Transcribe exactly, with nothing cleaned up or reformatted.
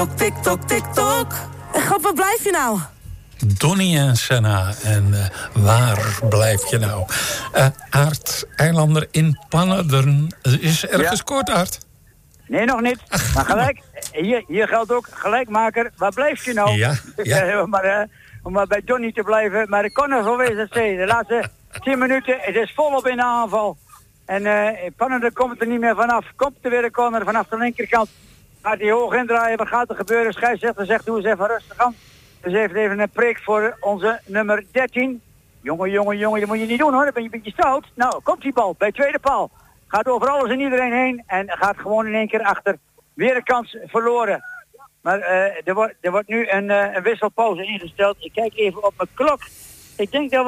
TikTok, TikTok. En God, waar blijf je nou? Donnie en Senna. En uh, waar blijf je nou? Uh, Aart Eilander in Pannerden. Is er ja. gescoord, Aart? Nee, nog niet. Maar gelijk, hier, hier geldt ook gelijkmaker. Waar blijf je nou? Ja, ja. maar, uh, om maar bij Donnie te blijven. Maar de corner van W Z C. De laatste tien minuten. Het is volop in de aanval. En uh, Pannerden komt er niet meer vanaf. Komt er weer de corner vanaf de linkerkant. Gaat hij hoog indraaien. Wat gaat er gebeuren? Scheidsrechter zegt, doe eens even rustig aan. Dus heeft even een preek voor onze nummer dertien. Jongen, jongen, jongen, dat moet je niet doen hoor. Dan ben je een beetje stout. Nou, komt die bal bij tweede paal. Gaat over alles en iedereen heen. En gaat gewoon in één keer achter. Weer een kans verloren. Maar uh, er, wordt, er wordt nu een, uh, een wisselpauze ingesteld. Ik kijk even op mijn klok. Ik denk dat we...